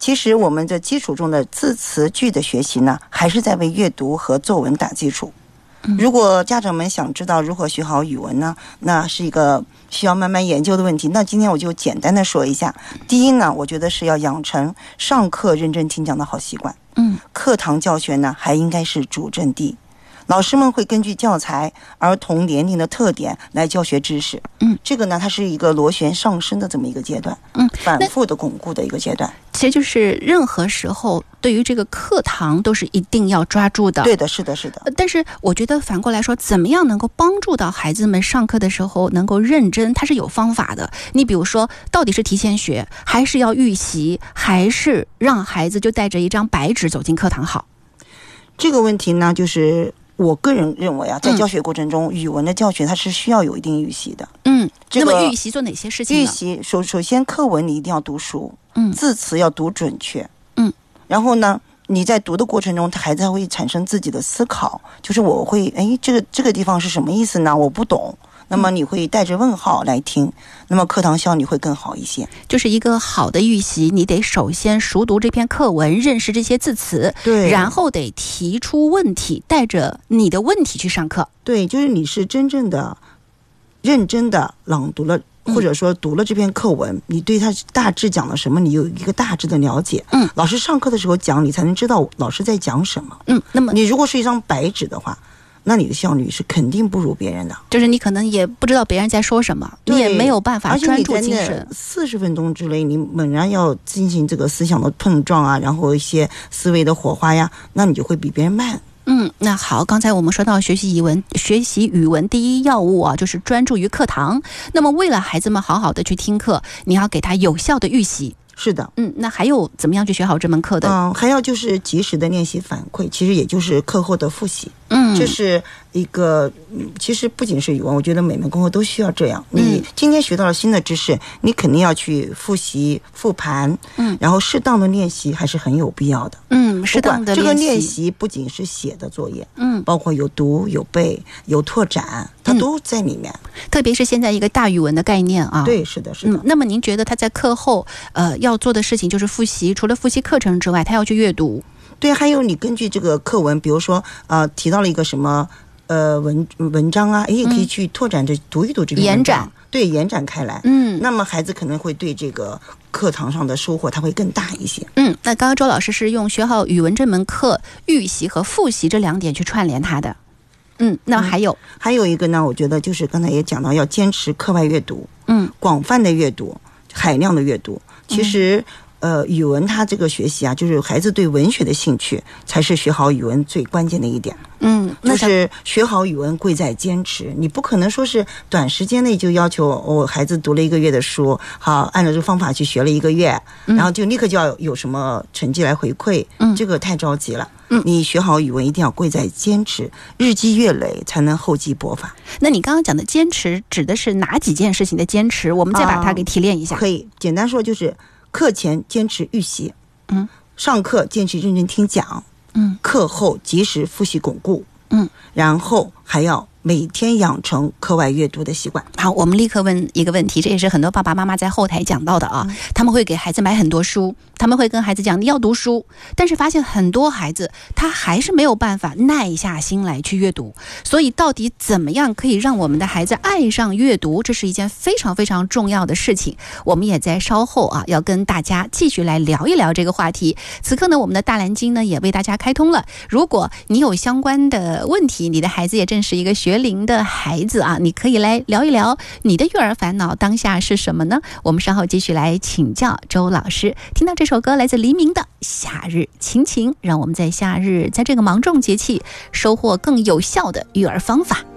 其实我们的基础中的字词句的学习呢，还是在为阅读和作文打基础。如果家长们想知道如何学好语文呢，那是一个需要慢慢研究的问题。那今天我就简单的说一下。第一呢，我觉得是要养成上课认真听讲的好习惯。课堂教学呢，还应该是主阵地。老师们会根据教材、儿童年龄的特点来教学知识。这个呢，它是一个螺旋上升的这么一个阶段，反复的巩固的一个阶段。 其实就是任何时候对于这个课堂都是一定要抓住的。 对的，是的，是的。 但是我觉得反过来说，怎么样能够帮助到孩子们上课的时候能够认真，它是有方法的。你比如说，到底是提前学，还是要预习，还是让孩子就带着一张白纸走进课堂好？ 这个问题呢，就是我个人认为啊，在教学过程中，语文的教学它是需要有一定预习的。 那么预习做哪些事情呢？ 预习首先课文你一定要读熟，字词要读准确，然后呢，你在读的过程中，孩子会产生自己的思考，就是我会这个地方是什么意思呢？我不懂。那么你会带着问号来听，那么课堂效率会更好一些。 就是一个好的预习，你得首先熟读这篇课文，认识这些字词， 对， 然后得提出问题，带着你的问题去上课。 对，就是你是真正的认真的朗读了，或者说读了这篇课文，你对它大致讲了什么，你有一个大致的了解。老师上课的时候讲，你才能知道老师在讲什么。 那么你如果是一张白纸的话，那你的效率是肯定不如别人的， 就是你可能也不知道别人在说什么，你也没有办法专注精神。 40分钟之内，你猛然要进行这个思想的碰撞啊，然后一些思维的火花呀，那你就会比别人慢。 那好，刚才我们说到学习语文第一要务啊，就是专注于课堂。那么为了孩子们好好的去听课，你要给他有效的预习。 是的， 那还有怎么样去学好这门课的？ 还要就是及时的练习反馈，其实也就是课后的复习。这是一个，其实不仅是语文，我觉得每门功课都需要这样。你今天学到了新的知识，你肯定要去复习、复盘，然后适当的练习还是很有必要的。 适当的这个练习不仅是写的作业，包括有读、有背、有拓展，它都在里面。 特别是现在一个大语文的概念啊。 对，是的，是的。 那么您觉得他在课后要做的事情就是复习，除了复习课程之外，他要去阅读。 对，还有你根据这个课文，比如说提到了一个什么文章啊，也可以去拓展着读一读这篇文章，延展开来。那么孩子可能会对这个课堂上的收获他会更大一些。 那刚刚周老师是用学好语文这门课预习和复习这2点去串联他的。那么还有一个呢，我觉得就是刚才也讲到，要坚持课外阅读，广泛的阅读，海量的阅读。其实语文它这个学习啊，就是孩子对文学的兴趣才是学好语文最关键的一点。就是学好语文贵在坚持，你不可能说是短时间内就要求我孩子读了1个月的书，好按照这个方法去学了1个月，然后就立刻就要有什么成绩来回馈，这个太着急了。你学好语文一定要贵在坚持，日积月累才能厚积薄发。 那你刚刚讲的坚持指的是哪几件事情的坚持？我们再把它给提炼一下。 可以简单说就是课前坚持预习，上课坚持认真听讲，课后及时复习巩固，然后还要每天养成课外阅读的习惯。 好，我们立刻问一个问题，这也是很多爸爸妈妈在后台讲到的啊。他们会给孩子买很多书，他们会跟孩子讲你要读书，但是发现很多孩子他还是没有办法耐下心来去阅读。所以到底怎么样可以让我们的孩子爱上阅读，这是一件非常非常重要的事情。我们也在稍后啊要跟大家继续来聊一聊这个话题。此刻呢，我们的大蓝鲸呢也为大家开通了，如果你有相关的问题，你的孩子也正是一个学龄的孩子啊，你可以来聊一聊你的育儿烦恼当下是什么呢？我们稍后继续来请教周老师。听到这首歌来自黎明的《夏日晴晴》，让我们在夏日在这个芒种节气收获更有效的育儿方法。